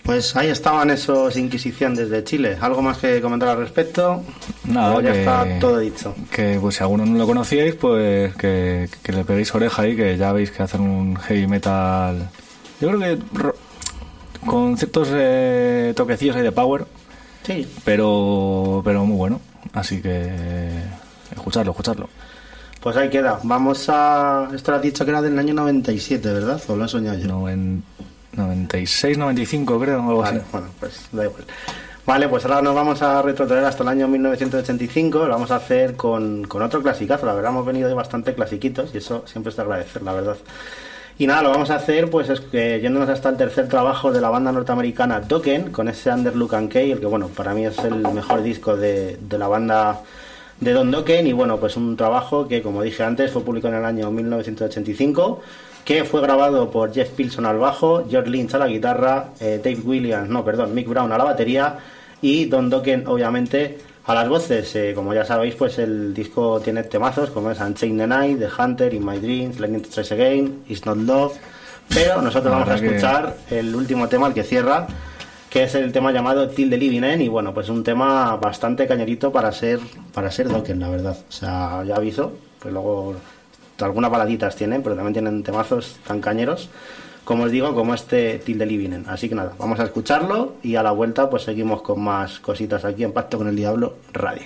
Pues ahí estaban esos Inquisición desde Chile. ¿Algo más que comentar al respecto? Nada, ¿O ya está todo dicho? Que pues si alguno no lo conocíais, pues que le peguéis oreja ahí, que ya veis que hacen un heavy metal. Yo creo que con ciertos toquecillos ahí de power. Sí. Pero muy bueno. Así que escucharlo. Pues ahí queda. Vamos a... Esto lo has dicho que era del año 97, ¿verdad? ¿O lo he soñado yo? 96, 95 creo, algo vale, así. Bueno, pues da igual. Vale, pues ahora nos vamos a retrotraer hasta el año 1985. Lo vamos a hacer con otro clasicazo. La verdad, hemos venido de bastante clasiquitos y eso siempre es de agradecer, la verdad. Y nada, lo vamos a hacer pues es que yéndonos hasta el tercer trabajo de la banda norteamericana Dokken, con ese Under Lock and Key, el que bueno, para mí es el mejor disco de la banda de Don Dokken. Y bueno, pues un trabajo que, como dije antes, fue publicado en el año 1985, que fue grabado por Jeff Pilson al bajo, George Lynch a la guitarra, Mick Brown a la batería y Don Dokken obviamente a las voces. Como ya sabéis, pues el disco tiene temazos como es Unchained the Night, The Hunter, In My Dreams, Lightning Strikes Again, It's Not Love, pero nosotros vamos a escuchar el último tema, el que cierra, que es el tema llamado Till the Living End. Y bueno, pues un tema bastante cañerito para ser Dokken, la verdad. O sea, ya aviso, que luego algunas baladitas tienen, pero también tienen temazos tan cañeros, como os digo, como este Till the Living End. Así que nada, vamos a escucharlo y a la vuelta pues seguimos con más cositas aquí en Pacto con el Diablo Radio.